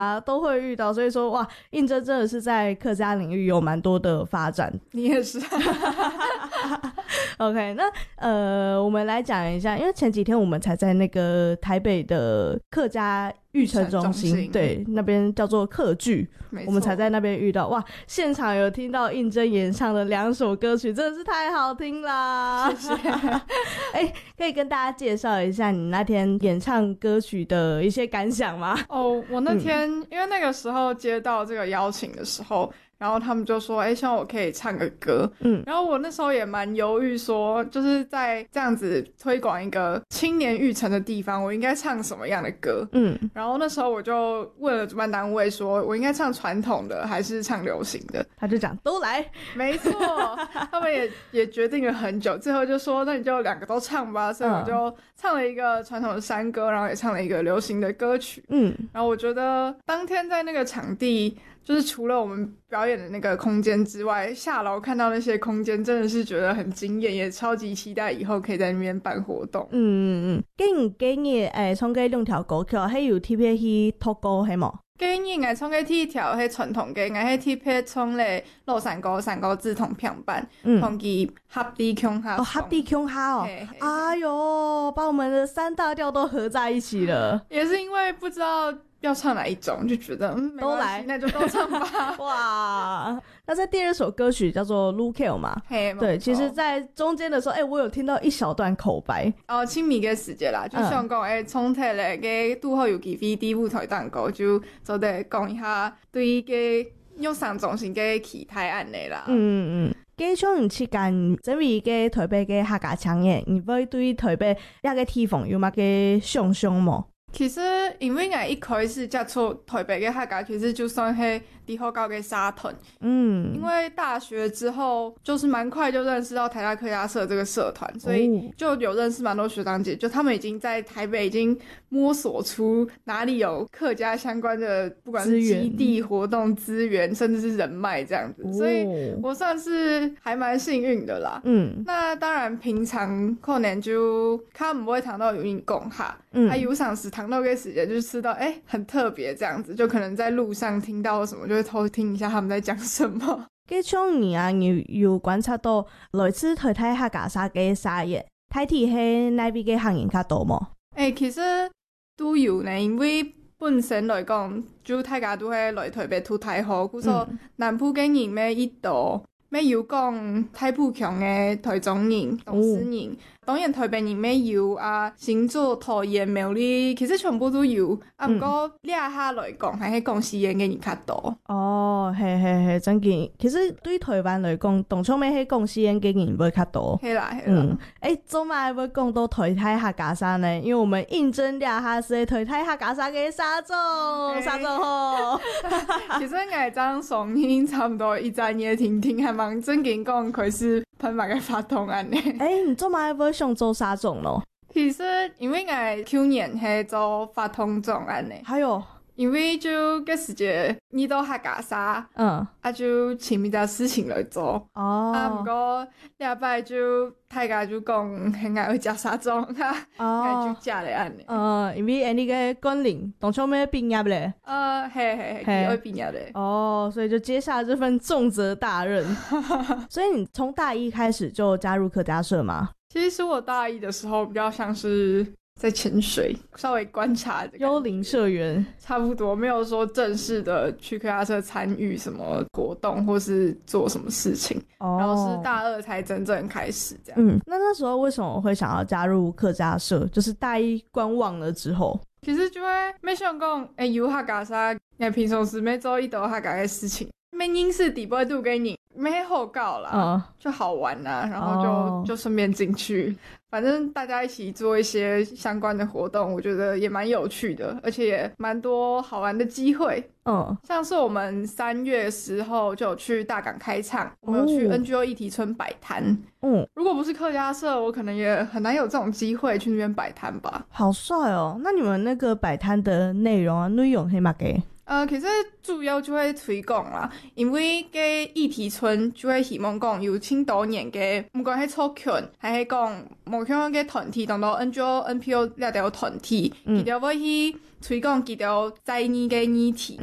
都会遇到，所以说哇，应征真的是在客家领域有蛮多的发展。 你也是 OK， 那我们来讲一下，因为前几天我们才在那个台北的客家育成中心，对，那边叫做客剧，我们才在那边遇到。哇，现场有听到应征演唱的2首歌曲，真的是太好听啦！ 谢谢。 可以跟大家介绍一下你那天演唱歌曲的一些感想吗？ 我那天、因为那个时候接到这个邀请的时候，然后他们就说希望我可以唱个歌，然后我那时候也蛮犹豫说，就是在这样子推广一个青年育成的地方，我应该唱什么样的歌，然后那时候我就问了主办单位说我应该唱传统的还是唱流行的， 他就讲都来， 没错他们也决定了很久，最后就说那你就2个都唱吧，所以我就唱了一个传统的山歌，然后也唱了一个流行的歌曲，然后我觉得当天在那个场地，就是除了我们表演的那个空间之外，下楼看到那些空间真的是觉得很惊艳，也超级期待以后可以在那边办活动。 建议唱嘅2條歌曲，係由 TP 去托歌係冇？ 建議我唱嘅第一條係傳統嘅，我係 TP 唱咧洛山歌、山歌志同平板，同佢合地腔下。 合地腔下哦，哎呦，把我們的3大調都合在一起了。 也是因為不知道要唱哪一種，就覺得都來， 那就都唱吧。 哇，那在第2首歌曲叫做 Lucio 嘛，對，其實在中間的時候，我有聽到一小段口白。 清明嘅時節啦，就想講重提咧嘅拄好有機會第舞台彈歌，就做得講一下對嘅育成中心嘅期待安尼啦。 基場期間，整為嘅台北嘅客家腔嘅，你會對台北呢個地方有乜嘅想象冇？ 其實因為我一開始接觸台北嘅客家，其實就算係離好高嘅沙屯，因為大學之後就是蠻快就認識到台大客家社這個社團，所以就有認識蠻多學長姐，就他們已經在台北已經摸索出哪裡有客家相關的，不管是基地活動資源，甚至是人脈這樣子，所以我算是還蠻幸運的啦。那當然平常可能就他們不會談到有人講下，有賞時談到嘅時間就知道很特別這樣子，就可能在路上聽到什麼就會偷聽一下他們在講什麼。 基場你有觀察到來自台大客家社嘅沙業，睇睇係哪邊嘅行業較多冇？ 其實都有呢，因為本身來講，就大家都係來台北讀大學，故說南部嘅人咩一度，咩有講太埔強嘅台中人、東勢人。當然台北人咩有新竹、桃園、苗栗，其實全部都有。不過呢下來講，係喺公司嘅人較多。 係，真嘅。其實對台灣來講，當初咩喺公司嘅人會較多。 係啦。 做咩會講到台大客家社呢？因為我們應徵了下是台大客家社嘅沙總好。 其實我張雙音差唔多一陣嘢聽，還蠻正經講佢是噴埋嘅發動案呢。 你做咩會想做沙總咯？ 其實因為我去年係做發通總案呢， 還有因為就個時節你到客家社，就前面的事情來做，不過禮拜就大家就講係愛去食沙總，愛就食嚟安尼。 因為你個工齡當初咩畢業咧？ 係愛畢業咧。 所以就接下這份重責大任。所以你從大一開始就加入客家社嗎？ 其實我大一的時候比較像是在潛水，稍微觀察幽靈社員， 差不多沒有說正式的去客家社參與什麼活動或是做什麼事情，然後是大二才真正開始這樣。 那時候為什麼會想要加入客家社？就是大一觀望了之後， 其實就會沒想講有客家社，平常時沒做一道客家的事情，沒認識底部度給你沒好搞啦，就好玩啊，然後就順便進去，反正大家一起做一些相關的活動，我覺得也蠻有趣的，而且也蠻多好玩的機會。像是我們3月的時候就有去大港開唱，我們有去 NGO 議題村擺攤。如果不是客家社，我可能也很難有這種機會去那邊擺攤吧。 好帥哦！那你們那個擺攤的內容內容係乜嘅？ 其實主要就會推廣啦，因為個議題村就會希望講有青多年嘅，唔管係族群，還係講某樣嘅團體，當到 NGO、NPO 呢條團體，佢哋會去推广几条在你的议题。